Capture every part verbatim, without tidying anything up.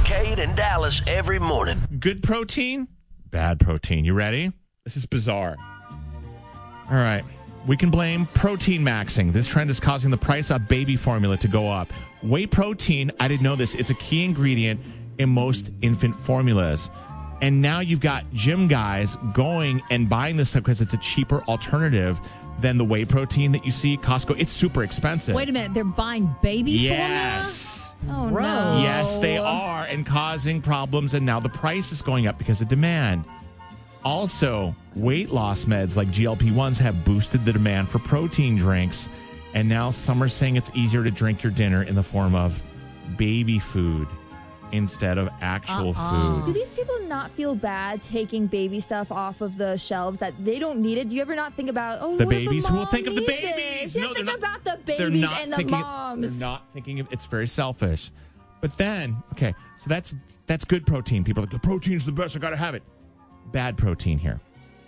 Kincaid and Dallas every morning. Good protein, bad protein. You ready? This is bizarre. All right. We can blame protein maxing. This trend is causing the price of baby formula to go up. Whey protein, I didn't know this. It's a key ingredient in most infant formulas. And now you've got gym guys going and buying this stuff because it's a cheaper alternative than the whey protein that you see at Costco. It's super expensive. Wait a minute. They're buying baby yes. formula? Oh, Gross. no. Yes, they are, and causing problems. And now the price is going up because of demand. Also, weight loss meds like G L P ones have boosted the demand for protein drinks. And now some are saying it's easier to drink your dinner in the form of baby food instead of actual Uh-uh. Do food. these people not feel bad taking baby stuff off of the shelves that they don't need it? Do you ever not think about, oh, The what if a babies who will mom think of the needs babies. this? You No, think they're not- about the They're babies not and the thinking. moms. They're not thinking of. It's very selfish. But then, okay, so that's that's good protein. People are like, the protein's the best. I got to have it. Bad protein here.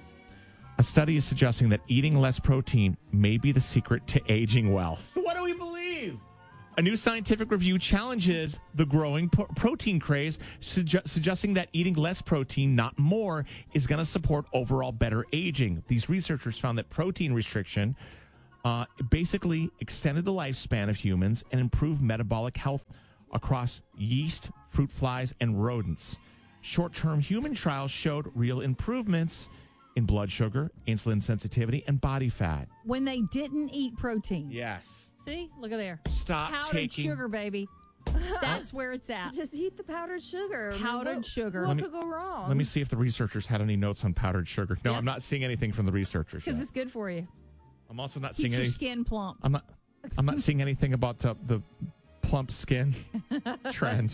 A study is suggesting that eating less protein may be the secret to aging well. So what do we believe? A new scientific review challenges the growing pro- protein craze, suge- suggesting that eating less protein, not more, is going to support overall better aging. These researchers found that protein restriction uh, basically extended the lifespan of humans and improved metabolic health across yeast, fruit flies, and rodents. Short-term human trials showed real improvements in blood sugar, insulin sensitivity, and body fat. When they didn't eat protein. Yes. See? Look at there. Stop Powdered taking sugar, baby. That's where it's at. Just eat the powdered sugar. I mean, Powdered what- sugar. What Let me- could go wrong? Let me see if the researchers had any notes on powdered sugar. No, Yep. I'm not seeing anything from the researchers. Because yet. it's good for you. I'm also not Keeps seeing your any. skin plump. I'm not. I'm not seeing anything about uh, the plump skin trend.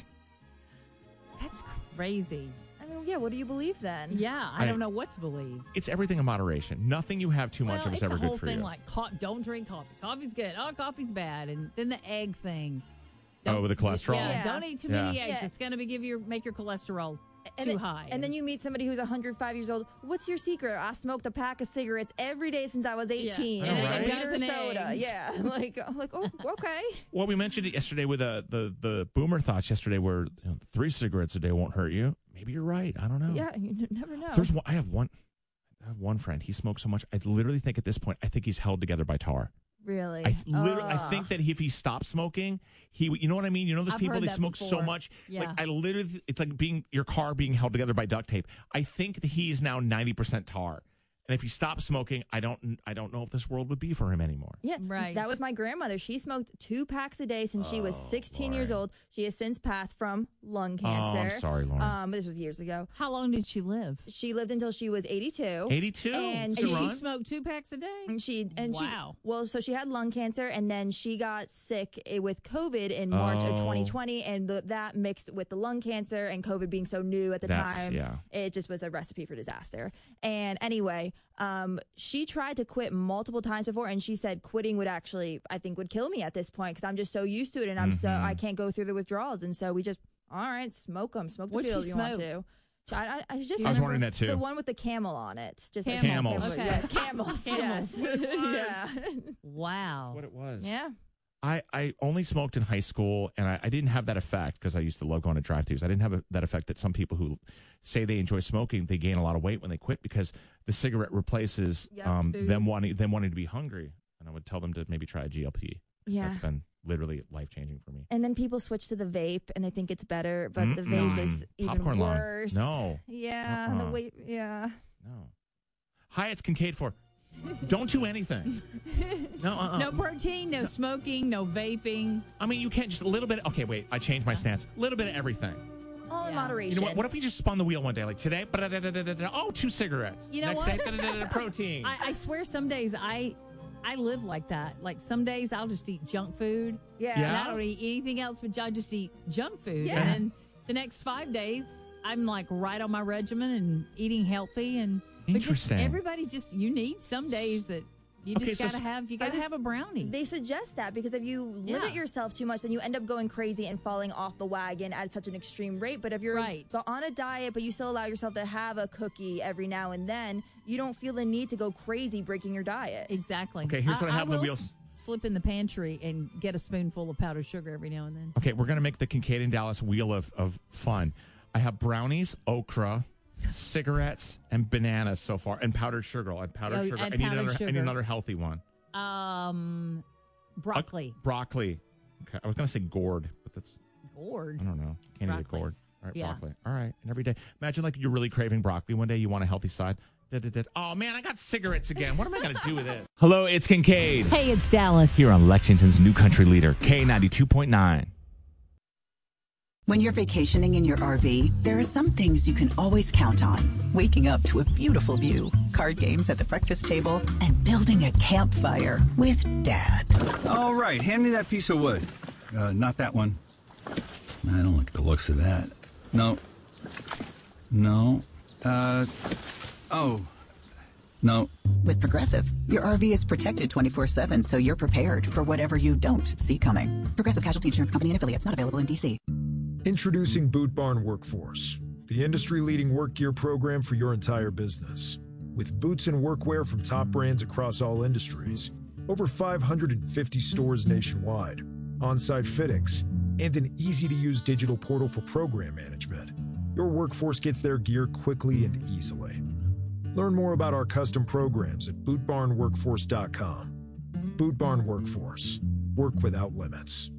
That's crazy. I mean, yeah, what do you believe then? Yeah, I, I- don't know what to believe. It's everything in moderation. Nothing you have too much well, of is it's ever the whole good for thing you. like co- don't drink coffee. Coffee's good. Oh, coffee's bad. And then the egg thing. Oh, Don't- with the cholesterol? Yeah, Yeah. don't eat too Yeah. many eggs. Yeah. It's going to be give your make your cholesterol and too then, high. And then you meet somebody who's one hundred five years old. What's your secret? I smoked a pack of cigarettes every day since I was eighteen. I know, and right? a liter of Dozen soda. eggs. Yeah. Like, I'm like, oh, okay. Well, we mentioned it yesterday with uh, the the boomer thoughts yesterday, where you know, three cigarettes a day won't hurt you. Maybe you're right. I don't know. Yeah, you n- never know. There's one, I have one. I have one friend. He smokes so much. I literally think at this point, I think he's held together by tar. Really? I literally, I Ugh. think that if he stopped smoking, he, would- you know what I mean? You know, those I've people heard they that smoke so before. much. Yeah. Like I literally, it's like being your car being held together by duct tape. I think that he's now ninety percent tar, and if he stopped smoking, I don't, I don't know if this world would be for him anymore. Yeah, Right. That was my grandmother. She smoked two packs a day since she was sixteen years Lauren. old. She has since passed from lung Oh, I'm cancer. sorry, Lauren. Um, this was years ago. How long did she live? She lived until she was eighty-two. eighty-two. And Good And she run. smoked two packs a day? And she and Wow. she well, so she had lung cancer, and then she got sick eh, with COVID in March of Oh. twenty twenty, and the, that mixed with the lung cancer and COVID being so new at the That's- time, yeah. it just was a recipe for disaster. And anyway, um, she tried to quit multiple times before, and she said quitting would actually, I think, would kill me at this point because I'm just so used to it, and I'm so Mm-hmm. I can't go through the withdrawals, and so we just all right, smoke them, smoke the What'd field she if you want smoke? to. I, I, I just I was remember wondering that, too. The one with the camel on it, just like Camel. Camels. Okay. Yes, camels. Camels. Yes. yeah. Wow. What it was. Yeah. I, I only smoked in high school, and I, I didn't have that effect because I used to love going to drive-thrus. I didn't have a, that effect that some people who say they enjoy smoking, they gain a lot of weight when they quit because the cigarette replaces Yep. um, Food. them wanting them wanting to be hungry. And I would tell them to maybe try a G L P. Yeah. That's been literally life-changing for me. And then people switch to the vape and they think it's better, but the Mm-mm. vape is even Popcorn lung. worse. No. Yeah. Uh-uh. The weight. Yeah. No. Hi, it's Kincaid for. Don't do anything. No, uh-uh. No protein, no smoking, no vaping. I mean, you can't just a little bit. Okay, wait. I changed my stance. A little bit of everything. All in Yeah. moderation. You know what? What if we just spun the wheel one day? Like today, ba-da-da-da-da-da, oh, two cigarettes. You know Next what? day, da-da-da-da, protein. I, I swear some days I I live like that. Like some days I'll just eat junk food. Yeah. Yeah. And I don't eat anything else, but I just eat junk food. Yeah. And then the next five days, I'm like right on my regimen and eating healthy. And but just Interesting. everybody just you need some days that you Okay, just so gotta s- have you I gotta just- have a brownie. They suggest that because if you limit Yeah. yourself too much, then you end up going crazy and falling off the wagon at such an extreme rate. But if you're Right. go- on a diet, but you still allow yourself to have a cookie every now and then, you don't feel the need to go crazy breaking your diet. Exactly. Okay, here's what I have on the will wheels. s- slip in the pantry and get a spoonful of powdered sugar every now and then. Okay, we're going to make the Kincaid and Dallas wheel of, of fun. I have brownies, okra, cigarettes, and bananas so far, and powdered sugar. I have powdered Oh, sugar. and I need powdered another. I sugar. need another healthy one. Um, broccoli. Uh, broccoli. Okay, I was going to say gourd, but that's Gourd. I don't know. Can't eat a Broccoli. gourd. All right, Yeah. broccoli. All right, and every day. Imagine like you're really craving broccoli one day. You want a healthy side. Da, da, da. Oh man, I got cigarettes again. What am I going to do with it? Hello, it's Kincaid. Hey, it's Dallas. Here on Lexington's new country leader, K ninety-two point nine. When you're vacationing in your R V, there are some things you can always count on. Waking up to a beautiful view, card games at the breakfast table, and building a campfire with Dad. All right, hand me that piece of wood. Uh, not that one. I don't like the looks of that. No. No. Uh, oh. No. With Progressive, your R V is protected twenty-four seven, so you're prepared for whatever you don't see coming. Progressive Casualty Insurance Company and affiliates, not available in D C. Introducing Boot Barn Workforce, the industry-leading work gear program for your entire business. With boots and workwear from top brands across all industries, over five hundred fifty stores nationwide, on-site fittings, and an easy-to-use digital portal for program management, your workforce gets their gear quickly and easily. Learn more about our custom programs at boot barn workforce dot com. Boot Barn Workforce. Work without limits.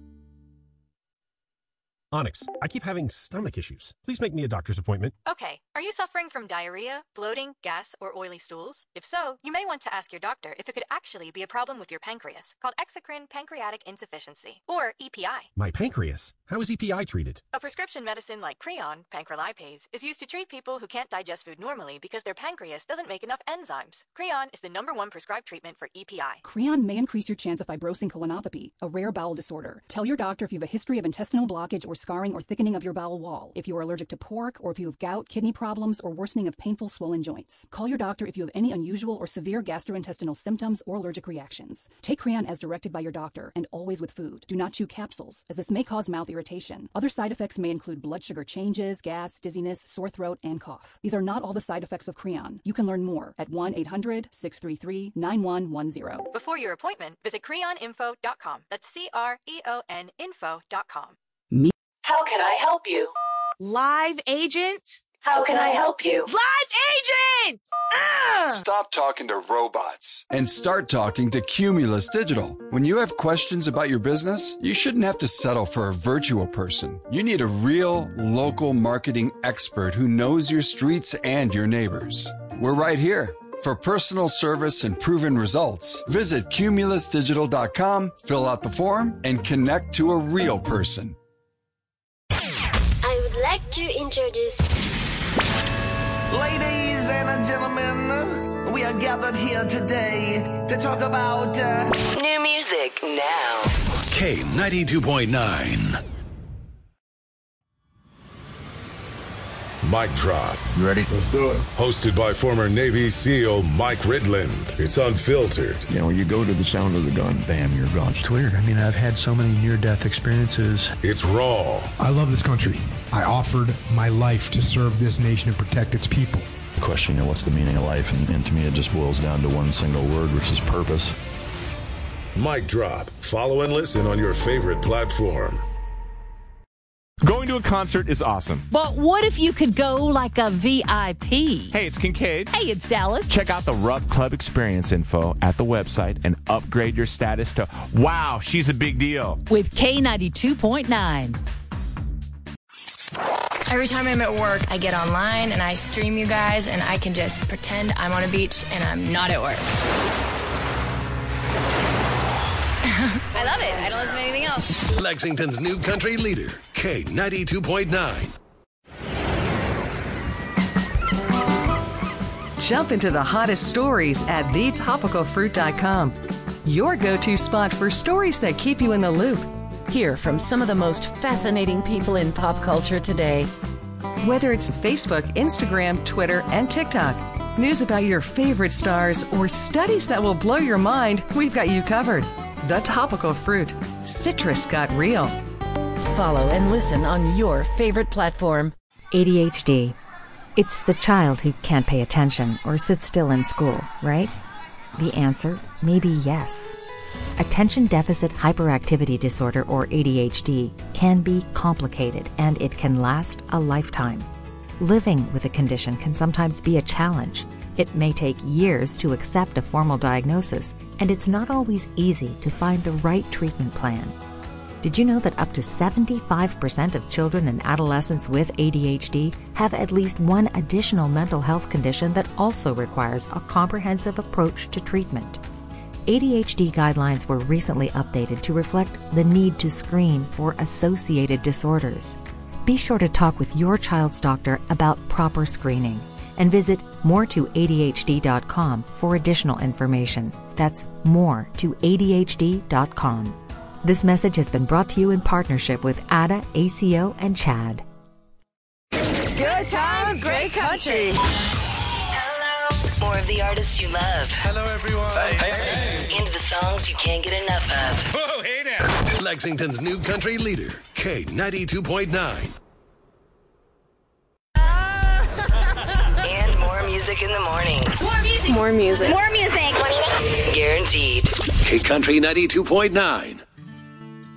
Onyx, I keep having stomach issues. Please make me a doctor's appointment. Okay, are you suffering from diarrhea, bloating, gas, or oily stools? If so, you may want to ask your doctor if it could actually be a problem with your pancreas, called exocrine pancreatic insufficiency, or E P I. My pancreas? How is E P I treated? A prescription medicine like Creon, pancrelipase, is used to treat people who can't digest food normally because their pancreas doesn't make enough enzymes. Creon is the number one prescribed treatment for E P I. Creon may increase your chance of fibrosing colonopathy, a rare bowel disorder. Tell your doctor if you have a history of intestinal blockage or scarring or thickening of your bowel wall, if you are allergic to pork, or if you have gout, kidney problems, or worsening of painful swollen joints. Call your doctor if you have any unusual or severe gastrointestinal symptoms or allergic reactions. Take Creon as directed by your doctor, and always with food. Do not chew capsules, as this may cause mouth irritation. Other side effects may include blood sugar changes, gas, dizziness, sore throat, and cough. These are not all the side effects of Creon. You can learn more at one eight hundred six three three nine one one zero. Before your appointment, visit creon info dot com. That's C R E O N info dot com. Me. How can I help you? Live agent? How can I help you? Live agent! Ah! Stop talking to robots and start talking to Cumulus Digital. When you have questions about your business, you shouldn't have to settle for a virtual person. You need a real, local marketing expert who knows your streets and your neighbors. We're right here. For personal service and proven results, visit cumulus digital dot com, fill out the form, and connect to a real person. I would like to introduce... Ladies and gentlemen, we are gathered here today to talk about... Uh... New music now. K ninety-two point nine. Mic Drop. You ready? Let's do it. Hosted by former Navy SEAL Mike Ridland. It's unfiltered. You know, when you go to the sound of the gun, bam, you're gone. It's weird. I mean, I've had so many near-death experiences. It's raw. I love this country. I offered my life to serve this nation and protect its people. The question, you know, what's the meaning of life? And, and to me, it just boils down to one single word, which is purpose. Mic Drop. Follow and listen on your favorite platform. Going to a concert is awesome. But what if you could go like a V I P? Hey, it's Kincaid. Hey, it's Dallas. Check out the Rupp Club experience info at the website and upgrade your status to, wow, she's a big deal. With K ninety-two point nine. Every time I'm at work, I get online and I stream you guys, and I can just pretend I'm on a beach and I'm not at work. I love it. I don't listen to anything else. Lexington's new country leader, K ninety-two point nine. Jump into the hottest stories at the topical fruit dot com. Your go-to spot for stories that keep you in the loop. Hear from some of the most fascinating people in pop culture today. Whether it's Facebook, Instagram, Twitter, and TikTok, news about your favorite stars, or studies that will blow your mind, we've got you covered. The Topical Fruit. Citrus got real. Follow and listen on your favorite platform. A D H D. It's the child who can't pay attention or sit still in school, right? The answer may be yes. Attention Deficit Hyperactivity Disorder, or A D H D, can be complicated and it can last a lifetime. Living with a condition can sometimes be a challenge. It may take years to accept a formal diagnosis, and it's not always easy to find the right treatment plan. Did you know that up to seventy-five percent of children and adolescents with A D H D have at least one additional mental health condition that also requires a comprehensive approach to treatment? A D H D guidelines were recently updated to reflect the need to screen for associated disorders. Be sure to talk with your child's doctor about proper screening and visit more to A D H D dot com for additional information. That's more to A D H D dot com. This message has been brought to you in partnership with A D A, A C O, and CHAD. Good times, great country. More of the artists you love. Hello, everyone. Hey, hey, hey. Into the songs you can't get enough of. Whoa, hey now. Lexington's new country leader, K ninety-two point nine. And more music in the morning. More music. More music. More music. More music. Guaranteed. K Country ninety-two point nine.